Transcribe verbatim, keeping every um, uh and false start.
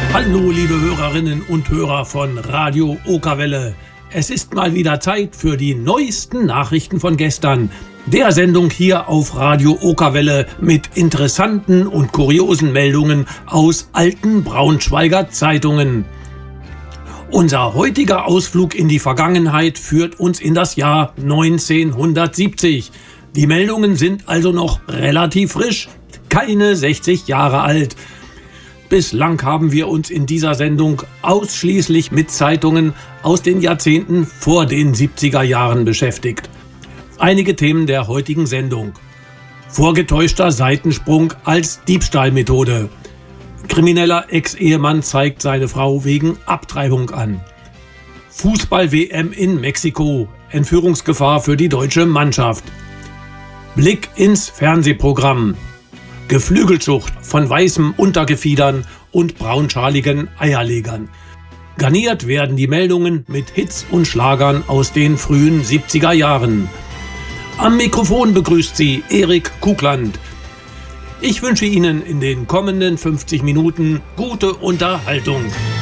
Hallo liebe Hörerinnen und Hörer von Radio Okerwelle. Es ist mal wieder Zeit für die neuesten Nachrichten von gestern. Der Sendung hier auf Radio Okerwelle mit interessanten und kuriosen Meldungen aus alten Braunschweiger Zeitungen. Unser heutiger Ausflug in die Vergangenheit führt uns in das Jahr neunzehnhundertsiebzig. Die Meldungen sind also noch relativ frisch, keine sechzig Jahre alt. Bislang haben wir uns in dieser Sendung ausschließlich mit Zeitungen aus den Jahrzehnten vor den siebziger Jahren beschäftigt. Einige Themen der heutigen Sendung. Vorgetäuschter Seitensprung als Diebstahlmethode. Krimineller Ex-Ehemann zeigt seine Frau wegen Abtreibung an. Fußball-W M in Mexiko. Entführungsgefahr für die deutsche Mannschaft. Blick ins Fernsehprogramm. Geflügelzucht von weißem Untergefiedern und braunschaligen Eierlegern. Garniert werden die Meldungen mit Hits und Schlagern aus den frühen siebziger Jahren. Am Mikrofon begrüßt Sie Erik Kugland. Ich wünsche Ihnen in den kommenden fünfzig Minuten gute Unterhaltung.